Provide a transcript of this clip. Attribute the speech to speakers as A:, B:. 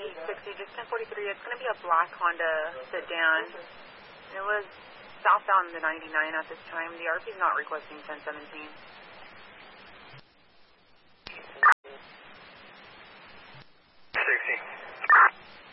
A: 60, just 1043. It's going to be a black Honda sedan. It was southbound the 99 at this time. The RP is not requesting 1017.